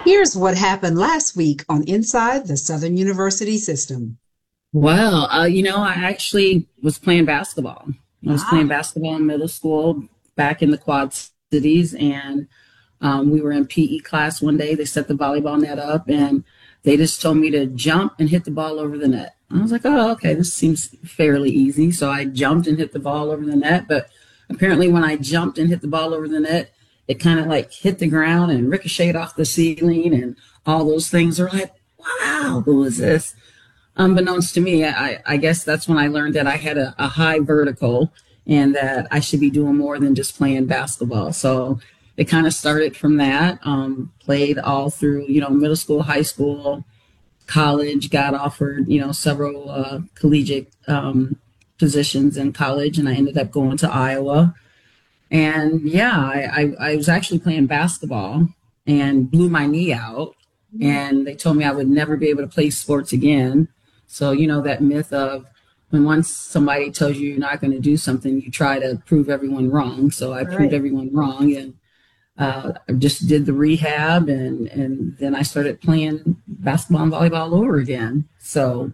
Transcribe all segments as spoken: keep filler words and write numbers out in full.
Here's what happened last week on Inside the Southern University System. Well, uh, you know, I actually was playing basketball. I was playing Ah, basketball in middle school back in the Quad Cities, and um, we were in P E class one day. They set the volleyball net up, and they just told me to jump and hit the ball over the net. I was like, oh, okay, this seems fairly easy. So I jumped and hit the ball over the net, but apparently when I jumped and hit the ball over the net, it kind of like hit the ground and ricocheted off the ceiling, and all those things are like, wow, who is this? Unbeknownst to me, I, I guess that's when I learned that I had a, a high vertical and that I should be doing more than just playing basketball. So it kind of started from that. Um, played all through, you know, middle school, high school, college, got offered, you know, several uh, collegiate um, positions in college, and I ended up going to Iowa. And yeah, I, I, I was actually playing basketball and blew my knee out. And they told me I would never be able to play sports again. So, you know, that myth of when once somebody tells you you're not going to do something, you try to prove everyone wrong. So I proved right. everyone wrong, and uh, I just did the rehab, and, and then I started playing basketball and volleyball all over again. So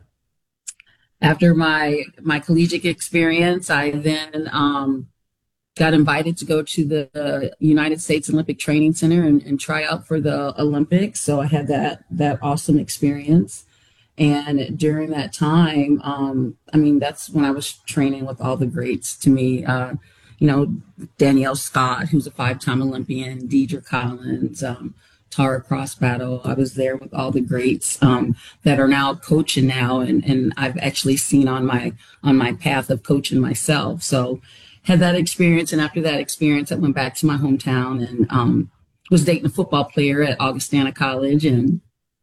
after my my collegiate experience, I then um, got invited to go to the uh, United States Olympic Training Center and, and try out for the Olympics. So I had that that awesome experience. And during that time, um, I mean, that's when I was training with all the greats to me. Uh, you know, Danielle Scott, who's a five-time Olympian, Deidre Collins, um, Tara Cross Battle. I was there with all the greats um, that are now coaching now, and, and I've actually seen on my on my path of coaching myself. So had that experience, and after that experience, I went back to my hometown and um, was dating a football player at Augustana College, and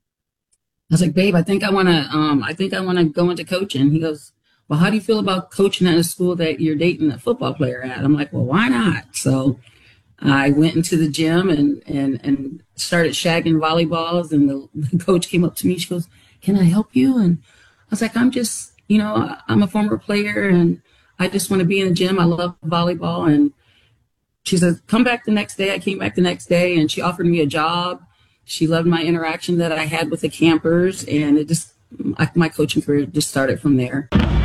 I was like, babe, I think I want to, um, I think I want to go into coaching. He goes, well, how do you feel about coaching at a school that you're dating a football player at? I'm like, well, why not? So I went into the gym and, and, and started shagging volleyballs. And the, the coach came up to me. She goes, can I help you? And I was like, I'm just, you know, I'm a former player and I just want to be in the gym. I love volleyball. And she said, come back the next day. I came back the next day and she offered me a job. She loved my interaction that I had with the campers, and it just, my coaching career just started from there.